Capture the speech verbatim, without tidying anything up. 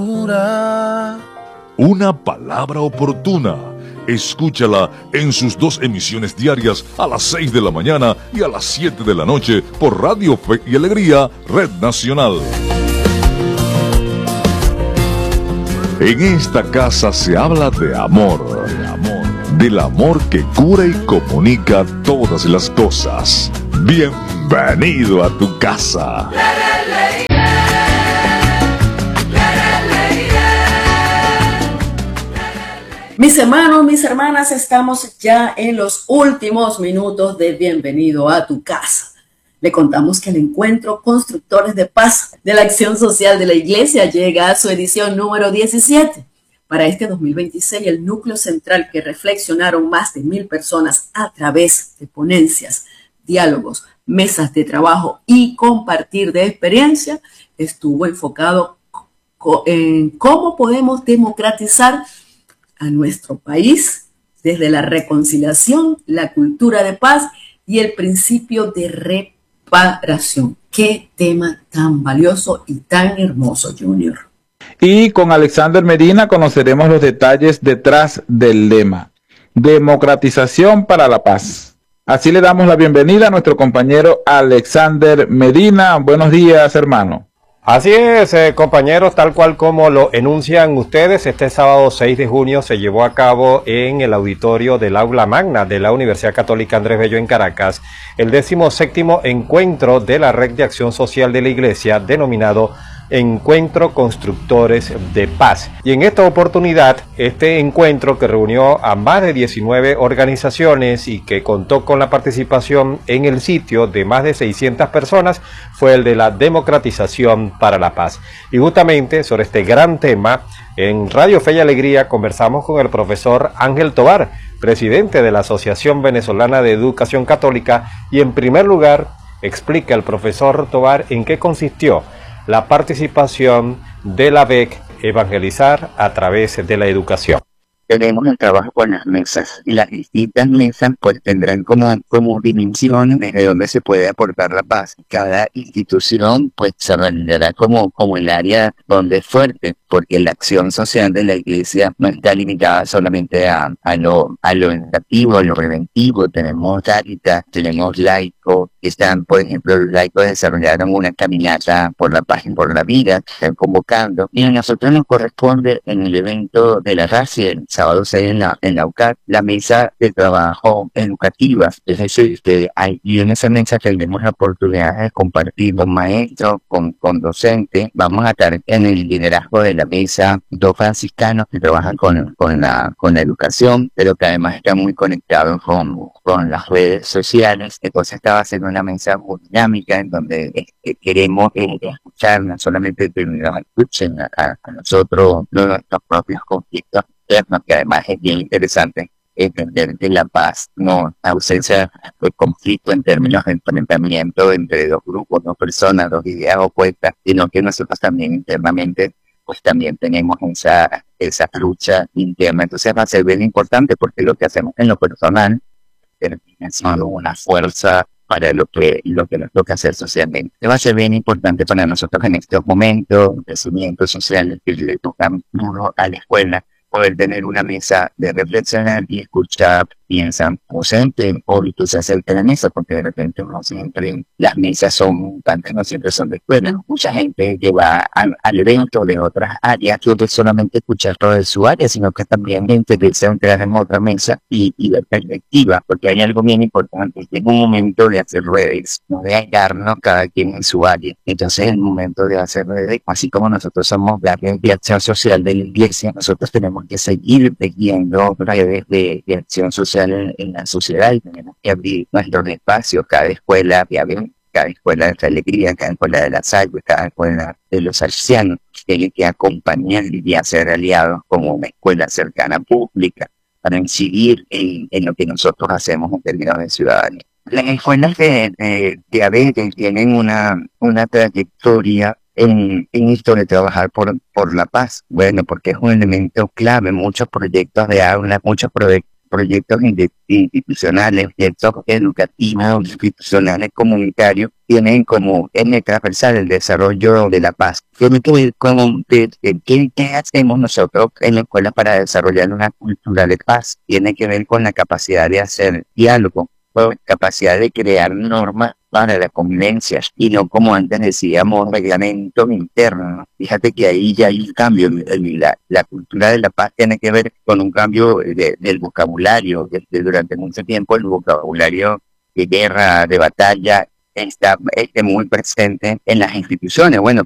Una palabra oportuna. Escúchala en sus dos emisiones diarias a las seis de la mañana y a las siete de la noche por Radio Fe y Alegría, Red Nacional. En esta casa se habla de amor, de amor, del amor que cura y comunica todas las cosas. Bienvenido a tu casa. Mis hermanos, mis hermanas, estamos ya en los últimos minutos de Bienvenido a tu casa. Le contamos que el encuentro Constructores de Paz de la Acción Social de la Iglesia llega a su edición número diecisiete. Para este dos mil veintiséis, el núcleo central que reflexionaron más de mil personas a través de ponencias, diálogos, mesas de trabajo y compartir de experiencia estuvo enfocado en cómo podemos democratizar a nuestro país desde la reconciliación, la cultura de paz y el principio de reparación. Qué tema tan valioso y tan hermoso, Junior. Y con Alexander Medina conoceremos los detalles detrás del lema: democratización para la paz. Así le damos la bienvenida a nuestro compañero Alexander Medina. Buenos días, hermano. Así es, eh, compañeros, tal cual como lo enuncian ustedes, este sábado seis de junio se llevó a cabo en el auditorio del Aula Magna de la Universidad Católica Andrés Bello en Caracas el decimoséptimo encuentro de la Red de Acción Social de la Iglesia, denominado Encuentro Constructores de Paz. Y en esta oportunidad, este encuentro, que reunió a más de diecinueve organizaciones y que contó con la participación en el sitio de más de seiscientas personas, fue el de la democratización para la paz. Y justamente sobre este gran tema, en Radio Fe y Alegría conversamos con el profesor Ángel Tovar, presidente de la Asociación Venezolana de Educación Católica, y en primer lugar explica el profesor Tovar en qué consistió la participación de la B E C Evangelizar a través de la educación. Tenemos el trabajo con las mesas, y las distintas mesas pues tendrán como, como dimensiones desde donde se puede aportar la paz. Cada institución pues se realizará como, como el área donde es fuerte, porque la acción social de la iglesia no está limitada solamente a, a, lo, a lo educativo, a lo preventivo. Tenemos Caritas, tenemos laicos, que están, por ejemplo, los laicos desarrollaron una caminata por la paz y por la vida, que están convocando, y a nosotros nos corresponde en el evento de la R A C I, el sábado seis en la, en la U C A T, la mesa de trabajo educativa. Es decir, que hay, y en esa mesa tendremos la oportunidad de compartir con maestros, con, con docentes. Vamos a estar en el liderazgo de la mesa dos franciscanos que trabajan con, con, la, con la educación, pero que además están muy conectados con, con las redes sociales. Entonces esta va a ser una mesa muy dinámica en donde eh, queremos eh, escuchar, no solamente que nos escuchen a, a, a nosotros nuestros propios conflictos internos, que además es bien interesante entender que la paz no ausencia de conflicto en términos de enfrentamiento entre dos grupos, dos personas, dos ideas opuestas, sino que nosotros también internamente pues también tenemos esa, esa lucha interna. Entonces va a ser bien importante, porque lo que hacemos en lo personal termina siendo una fuerza para lo que, lo que nos toca hacer socialmente. Va a ser bien importante para nosotros en estos momentos de crecimiento social que le tocan duro a la escuela, poder tener una mesa de reflexionar y escuchar, piensan, ausente, o se acerca a la mesa, porque de repente no siempre, las mesas son tantas, no siempre son de escuela. Mucha gente que va al, al evento de otras áreas, no solamente escuchar todo de su área, sino que también interesa entrar en otra mesa y, y ver perspectiva, porque hay algo bien importante, que es un momento de hacer redes, no de aislarnos cada quien en su área. Entonces es el momento de hacer redes, así como nosotros somos la red de acción social de la iglesia, nosotros tenemos que seguir tejiendo redes de, de acción social en, en la sociedad, y tenemos que abrir nuestros espacios, cada escuela, cada escuela de la alegría, cada escuela de la salud, cada escuela de los ancianos, tiene que acompañar y hacer aliados como una escuela cercana pública para incidir en, en lo que nosotros hacemos en términos de ciudadanía. Las escuelas de, de, de A B E C tienen una, una trayectoria en, en esto de trabajar por, por la paz. Bueno, porque es un elemento clave, muchos proyectos de aula, muchos proye proyectos institucionales, proyectos educativos, institucionales, comunitarios, tienen como eje transversal el desarrollo de la paz. Tiene que ver con ¿qué, qué hacemos nosotros en la escuela para desarrollar una cultura de paz? Tiene que ver con la capacidad de hacer diálogo, con capacidad de crear normas para las convivencias y no, como antes decíamos, reglamentos internos. Fíjate que ahí ya hay un cambio. La, la cultura de la paz tiene que ver con un cambio de, del vocabulario. Desde durante mucho tiempo el vocabulario de guerra, de batalla, está este, muy presente en las instituciones. Bueno,